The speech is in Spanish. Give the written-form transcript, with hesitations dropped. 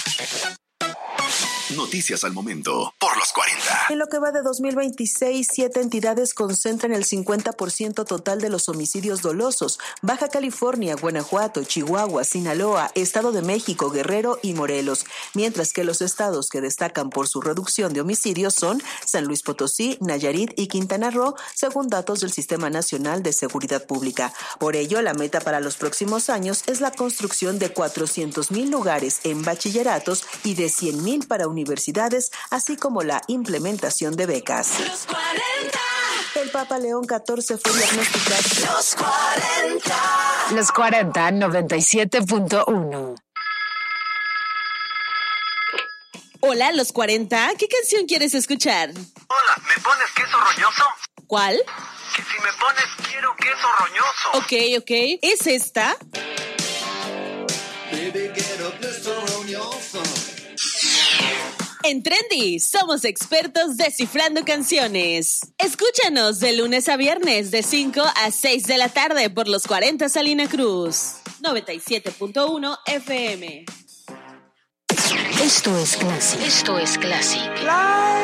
Noticias al momento por los 40. En lo que va de 2026, 7 entidades concentran el 50% total de los homicidios dolosos: Baja California, Guanajuato, Chihuahua, Sinaloa, Estado de México, Guerrero y Morelos, mientras que los estados que destacan por su reducción de homicidios son San Luis Potosí, Nayarit y Quintana Roo, según datos del Sistema Nacional de Seguridad Pública. Por ello, la meta para los próximos años es la construcción de 400,000 lugares en bachilleratos y de 100,000 para universidades, así como la implementación de becas. Los 40. El Papa León XIV fue diagnosticado. Los 40. Los 40, 97.1. Hola, los 40. ¿Qué canción quieres escuchar? Hola, ¿me pones queso roñoso? ¿Cuál? Que si me pones quiero queso roñoso. Ok. ¿Es esta? Baby, quiero queso roñoso. En Trendy, somos expertos descifrando canciones. Escúchanos de lunes a viernes de 5 a 6 de la tarde por los 40 Salina Cruz. 97.1 FM. Esto es Classic. Live.